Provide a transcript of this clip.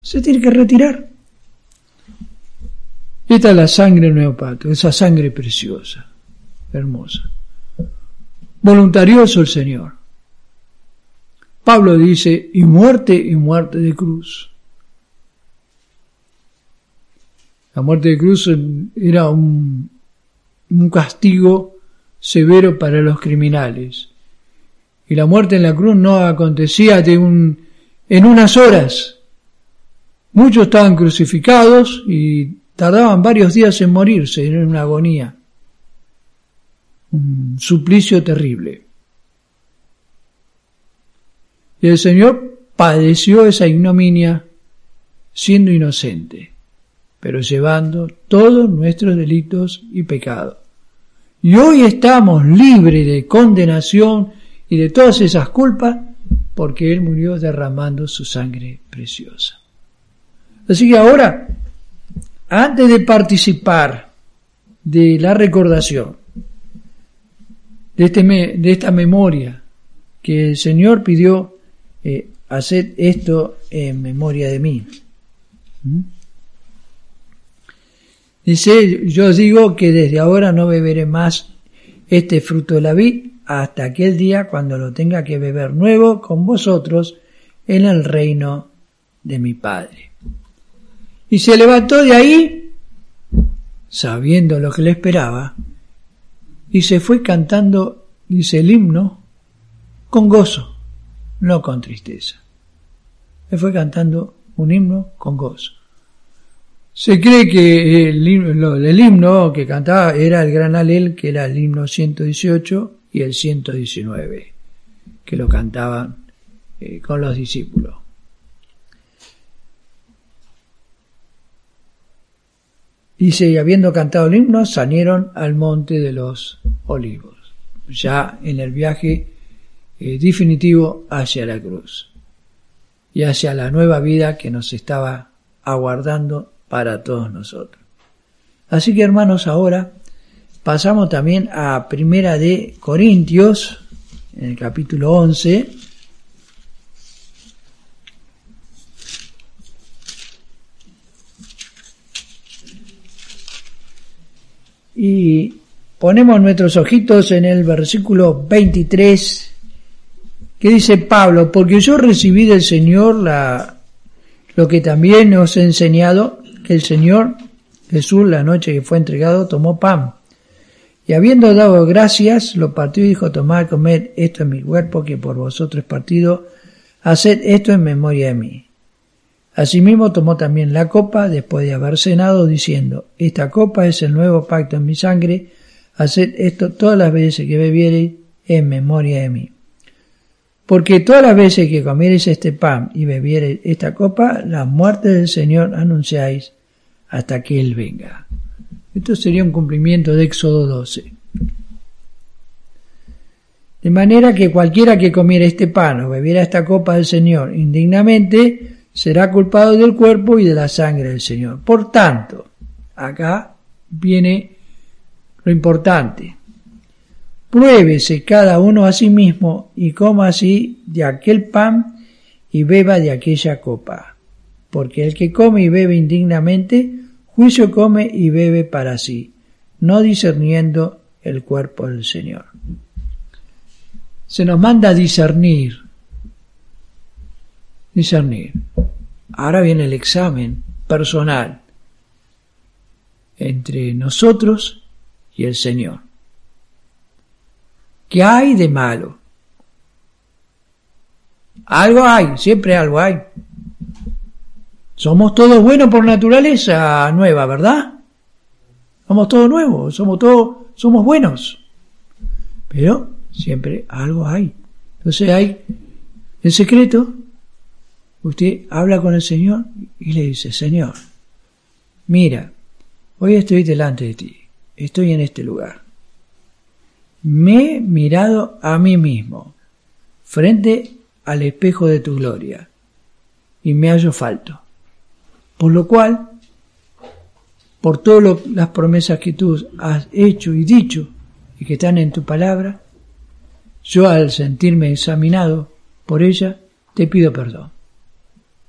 se tiene que retirar. Esta es la sangre del nuevo pacto, esa sangre preciosa, hermosa. Voluntarioso el Señor. Pablo dice, y muerte de cruz. La muerte de cruz era un castigo severo para los criminales. Y la muerte en la cruz no acontecía en unas horas. Muchos estaban crucificados y tardaban varios días en morirse, en una agonía. Un suplicio terrible. Y el Señor padeció esa ignominia siendo inocente, pero llevando todos nuestros delitos y pecados. Y hoy estamos libres de condenación y de todas esas culpas porque Él murió derramando su sangre preciosa. Así que ahora, antes de participar de la recordación, de esta memoria que el Señor pidió, haced esto en memoria de mí. Dice, yo digo que desde ahora no beberé más este fruto de la vid hasta aquel día cuando lo tenga que beber nuevo con vosotros en el reino de mi Padre. Y se levantó de ahí, sabiendo lo que le esperaba, y se fue cantando, dice el himno, con gozo, no con tristeza. Se fue cantando un himno con gozo. Se cree que el himno que cantaba era el Gran Alel, que era el himno 118 y el 119, que lo cantaban con los discípulos. Dice, y habiendo cantado el himno, salieron al monte de los olivos, ya en el viaje definitivo hacia la cruz y hacia la nueva vida que nos estaba aguardando para todos nosotros. Así que, hermanos, ahora pasamos también a Primera de Corintios, en el capítulo 11. Y ponemos nuestros ojitos en el versículo 23, que dice Pablo, porque yo recibí del Señor lo que también os he enseñado, que el Señor Jesús, la noche que fue entregado, tomó pan, y habiendo dado gracias, lo partió y dijo, tomad, comed, esto es mi cuerpo, que por vosotros es partido, haced esto en memoria de mí. Asimismo tomó también la copa, después de haber cenado, diciendo, esta copa es el nuevo pacto en mi sangre, haced esto todas las veces que bebiereis en memoria de mí. Porque todas las veces que comiereis este pan y bebiereis esta copa, la muerte del Señor anunciáis hasta que Él venga. Esto sería un cumplimiento de Éxodo 12. De manera que cualquiera que comiera este pan o bebiera esta copa del Señor indignamente, será culpado del cuerpo y de la sangre del Señor. Por tanto, acá viene lo importante. Pruébese cada uno a sí mismo y coma así de aquel pan y beba de aquella copa. Porque el que come y bebe indignamente, juicio come y bebe para sí, no discerniendo el cuerpo del Señor. Se nos manda a discernir. Ahora viene el examen personal entre nosotros y el Señor. ¿Qué hay de malo? Algo hay, siempre algo hay. Somos todos buenos por naturaleza nueva, ¿verdad? Somos todos nuevos, somos buenos. Pero siempre algo hay. Entonces hay en secreto. Usted habla con el Señor y le dice, Señor, mira, hoy estoy delante de ti, estoy en este lugar. Me he mirado a mí mismo, frente al espejo de tu gloria, y me hallo falto. Por lo cual, por todas las promesas que tú has hecho y dicho, y que están en tu palabra, yo al sentirme examinado por ella, te pido perdón.